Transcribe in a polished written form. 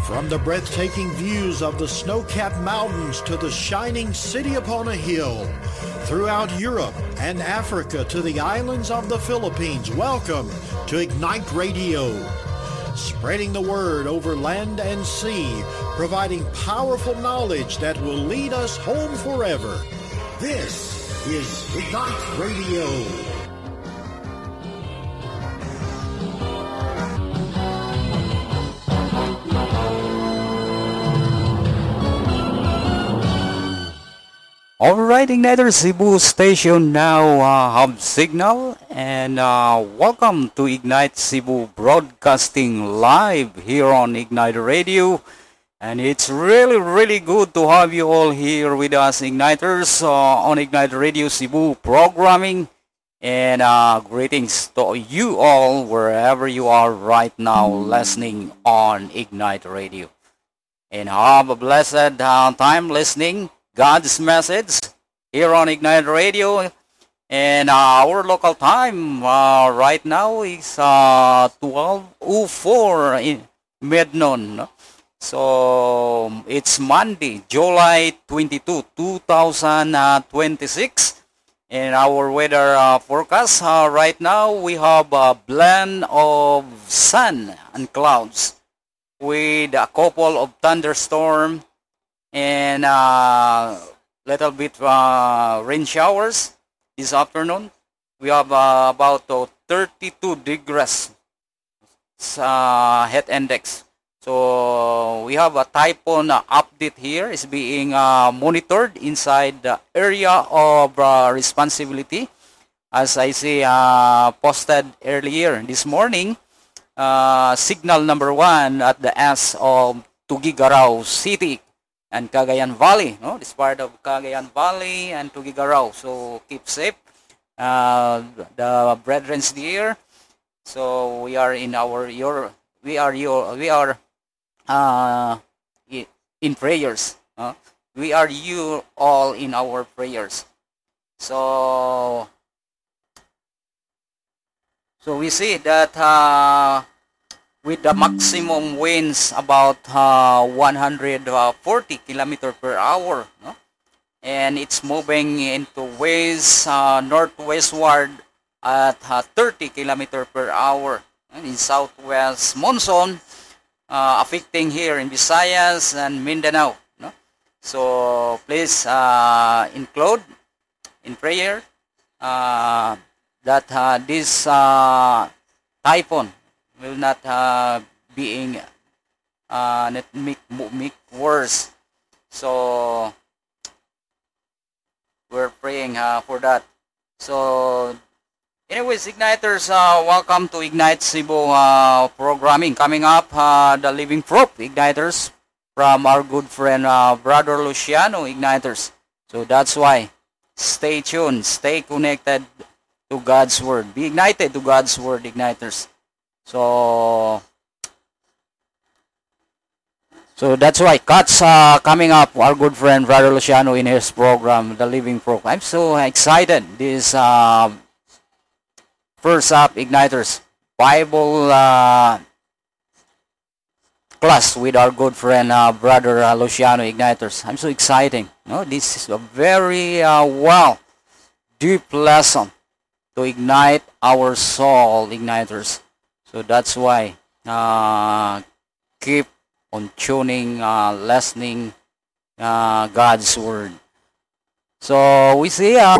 From the breathtaking views of the snow-capped mountains to the shining city upon a hill, throughout Europe and Africa to the islands of the Philippines, welcome to Ignite Radio. Spreading the word over land and sea, providing powerful knowledge that will lead us home forever. This is Ignite Radio. Alright, Igniter Cebu station now have signal, and welcome to Ignite Cebu broadcasting live here on Ignite Radio. And it's really good to have you all here with us, Igniters, on Ignite Radio Cebu programming. And greetings to you all wherever you are right now listening on Ignite Radio. And have a blessed time listening God's message here on Ignite Radio. And our local time right now is 12:04 in midnoon. No? So it's Monday, July 22, 2026. And our weather forecast right now, we have a blend of sun and clouds with a couple of thunderstorms and little bit rain showers this afternoon. We have about 32 degrees heat index. So we have a typhoon update here is being monitored inside the area of responsibility. As I see posted earlier this morning, signal number 1 at the S of Tuguegarao City and Cagayan Valley, no? This part of Cagayan Valley and Tuguegarao. So keep safe, the brethren's dear. So we are in in prayers. We are you all in our prayers. So we see that with the maximum winds about 140 kilometer per hour, no? And it's moving into ways northwestward at 30 kilometer per hour in southwest monsoon, affecting here in Visayas and Mindanao. No? So please include in prayer that this typhoon will not being not make worse. So we're praying for that. So anyways, Igniters, welcome to Ignite Cebu programming. Coming up, the Living Proof Igniters from our good friend Brother Luciano Igniters. So that's why stay tuned, stay connected to God's Word. Be ignited to God's Word, Igniters. So that's why cuts coming up, our good friend Brother Luciano in his program, The Living Proof. I'm so excited. This first up, Igniters, Bible class with our good friend Brother Luciano Igniters. I'm so excited. No, this is a very deep lesson to ignite our soul, Igniters. So that's why keep on tuning, listening God's Word. So we see